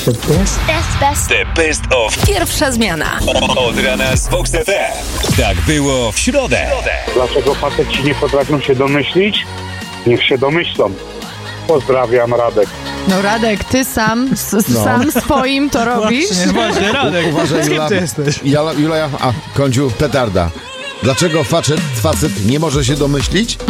The best of Pierwsza zmiana. od rana z Fox FM. Tak było w środę. Dlaczego faceci nie potrafią się domyślić? Niech się domyślą. Pozdrawiam, Radek. No Radek, ty sam swoim to robisz? Właśnie, Radek. Uważaj, Z kim Jula. ty jesteś? Jula, Kądziu, petarda. Dlaczego facet nie może się domyślić?